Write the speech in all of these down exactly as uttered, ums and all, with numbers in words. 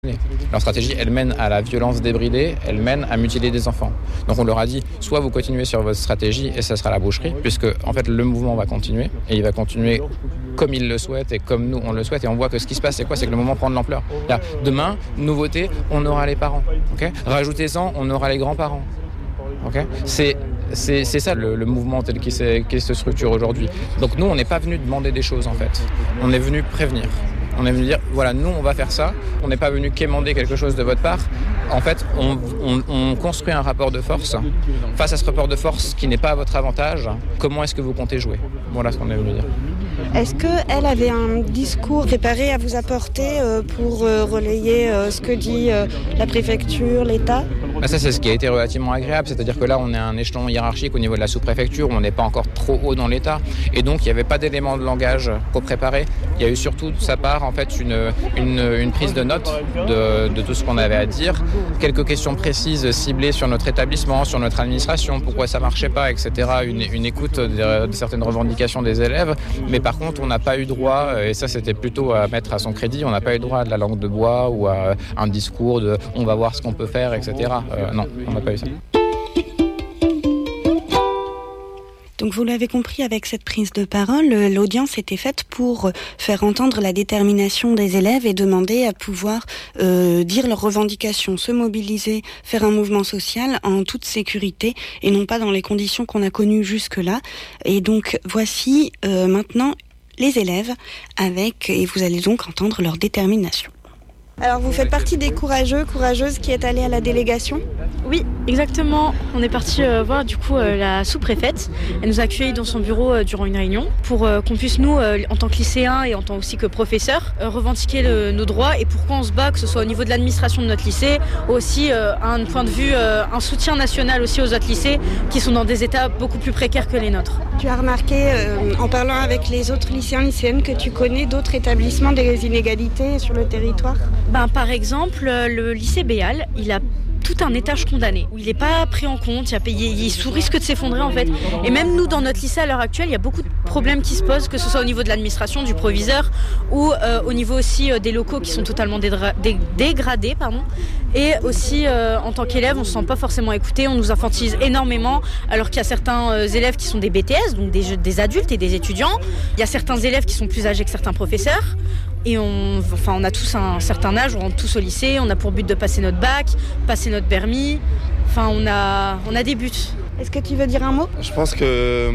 Leur stratégie, elle mène à la violence débridée, elle mène à mutiler des enfants. Donc on leur a dit, soit vous continuez sur votre stratégie et ça sera la boucherie, puisque en fait le mouvement va continuer et il va continuer comme ils le souhaitent et comme nous on le souhaite. Et on voit que ce qui se passe, c'est quoi ? C'est que le mouvement prend de l'ampleur. Là, demain, nouveauté, on aura les parents. Okay ? Rajoutez-en, on aura les grands-parents. Okay ? C'est C'est, c'est ça le, le mouvement tel qu'il, qu'il se structure aujourd'hui. Donc nous, on n'est pas venu demander des choses en fait. On est venu prévenir. On est venu dire, voilà, nous, on va faire ça. On n'est pas venu quémander quelque chose de votre part. En fait, on, on, on construit un rapport de force. Face à ce rapport de force qui n'est pas à votre avantage, comment est-ce que vous comptez jouer ? Voilà ce qu'on est venu dire. Est-ce qu'elle avait un discours préparé à vous apporter pour relayer ce que dit la préfecture, l'État ? Ah, ça, c'est ce qui a été relativement agréable. C'est-à-dire que là, on est à un échelon hiérarchique au niveau de la sous-préfecture où on n'est pas encore trop haut dans l'État. Et donc, il n'y avait pas d'éléments de langage pour préparer. Il y a eu surtout de sa part, en fait, une, une, une prise de note de, de tout ce qu'on avait à dire. Quelques questions précises ciblées sur notre établissement, sur notre administration, pourquoi ça ne marchait pas, et cetera. Une, une écoute de, de certaines revendications des élèves. Mais par contre, on n'a pas eu droit, et ça, c'était plutôt à mettre à son crédit, on n'a pas eu droit à de la langue de bois ou à un discours de « on va voir ce qu'on peut faire », et cetera. Euh, non, on n'a pas eu ça. Donc vous l'avez compris, avec cette prise de parole, l'audience était faite pour faire entendre la détermination des élèves et demander à pouvoir euh, dire leurs revendications, se mobiliser, faire un mouvement social en toute sécurité et non pas dans les conditions qu'on a connues jusque-là. Et donc voici euh, maintenant les élèves avec, et vous allez donc entendre leur détermination. Alors vous faites partie des courageux, courageuses qui est allés à la délégation ? Oui, exactement. On est parti euh, voir du coup euh, la sous-préfète. Elle nous a accueillis dans son bureau euh, durant une réunion pour euh, qu'on puisse nous, euh, en tant que lycéens et en tant aussi que professeurs, euh, revendiquer le, nos droits et pourquoi on se bat, que ce soit au niveau de l'administration de notre lycée, aussi euh, un point de vue, euh, un soutien national aussi aux autres lycées qui sont dans des états beaucoup plus précaires que les nôtres. Tu as remarqué, euh, en parlant avec les autres lycéens, lycéennes, que tu connais d'autres établissements des inégalités sur le territoire ? Ben, par exemple, le lycée Béal, il a tout un étage condamné, où il n'est pas pris en compte, il, a payé, il est sous risque de s'effondrer en fait. Et même nous, dans notre lycée à l'heure actuelle, il y a beaucoup de problèmes qui se posent, que ce soit au niveau de l'administration, du proviseur, ou euh, au niveau aussi euh, des locaux qui sont totalement dédra- dé- dégradés. Pardon. Et aussi, euh, en tant qu'élève, on ne se sent pas forcément écouté, on nous infantilise énormément, alors qu'il y a certains euh, élèves qui sont des B T S, donc des, des adultes et des étudiants. Il y a certains élèves qui sont plus âgés que certains professeurs. Et on, enfin, on a tous un certain âge, on rentre tous au lycée, on a pour but de passer notre bac, passer notre permis. Enfin, on a, on a des buts. Est-ce que tu veux dire un mot ? Je pense que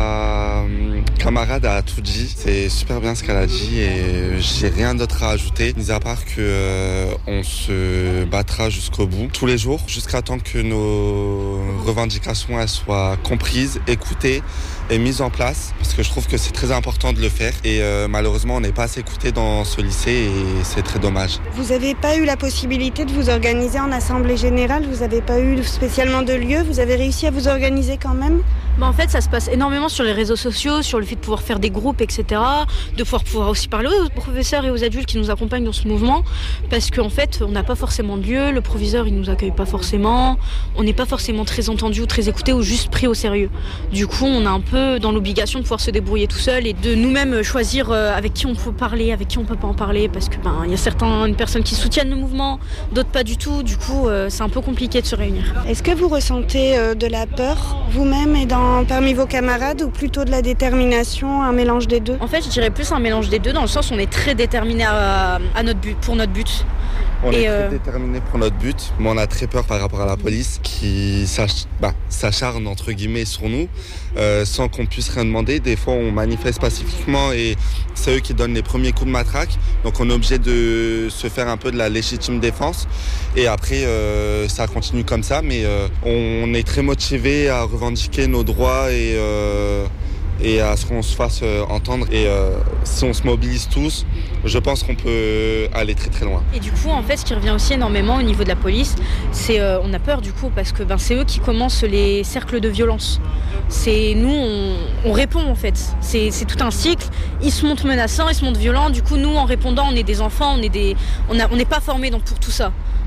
ma camarade a tout dit. C'est super bien ce qu'elle a dit et j'ai rien d'autre à ajouter, mis à part que euh, on se battra jusqu'au bout, tous les jours, jusqu'à temps que nos revendications elles soient comprises, écoutées et mises en place. Parce que je trouve que c'est très important de le faire et euh, malheureusement on n'est pas assez écouté dans ce lycée et c'est très dommage. Vous n'avez pas eu la possibilité de vous organiser en assemblée générale ? Vous n'avez pas eu spécialement de lieu ? Vous avez réussi à vous organiser quand même ? Bah en fait, ça se passe énormément sur les réseaux sociaux, sur le fait de pouvoir faire des groupes, et cetera. De pouvoir, pouvoir aussi parler aux professeurs et aux adultes qui nous accompagnent dans ce mouvement. Parce qu'en fait, on n'a pas forcément de lieu, le proviseur, il nous accueille pas forcément. On n'est pas forcément très entendu ou très écouté ou juste pris au sérieux. Du coup, on est un peu dans l'obligation de pouvoir se débrouiller tout seul et de nous-mêmes choisir avec qui on peut parler, avec qui on peut pas en parler. Parce que ben, y a certaines personnes qui soutiennent le mouvement, d'autres pas du tout. Du coup, euh, c'est un peu compliqué de se réunir. Est-ce que vous ressentez euh, de la peur vous-même et dans parmi vos camarades ou plutôt de la détermination, un mélange des deux ? En fait, je dirais plus un mélange des deux, dans le sens où on est très déterminé à, à notre but, pour notre but. On et est euh... très déterminé pour notre but, mais on a très peur par rapport à la police qui s'ach... bah, s'acharne entre guillemets sur nous euh, sans qu'on puisse rien demander. Des fois, on manifeste pacifiquement et c'est eux qui donnent les premiers coups de matraque. Donc, on est obligé de se faire un peu de la légitime défense. Et après, euh, ça continue comme ça, mais euh, on est très motivé à revendiquer nos droits et euh, et à ce qu'on se fasse entendre. Et euh, si on se mobilise tous, je pense qu'on peut aller très très loin. Et du coup, en fait, ce qui revient aussi énormément au niveau de la police, c'est euh, on a peur du coup parce que ben, c'est eux qui commencent les cercles de violence. C'est nous, on, on répond en fait. C'est, c'est tout un cycle. Ils se montrent menaçants, ils se montrent violents. Du coup, nous, en répondant, on est des enfants, on est des, on a, on n'est pas formés donc pour tout ça.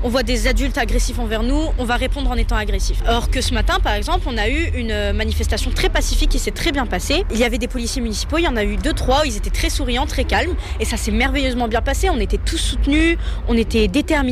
on voit des adultes agressifs envers nous, on va répondre en étant agressif. Or que ce matin, par exemple, on a eu une manifestation très pacifique qui s'est très bien passée. Il y avait des policiers municipaux, il y en a eu deux, trois, ils étaient très souriants, très calmes, et ça s'est merveilleusement bien passé. On était tous soutenus, on était déterminés.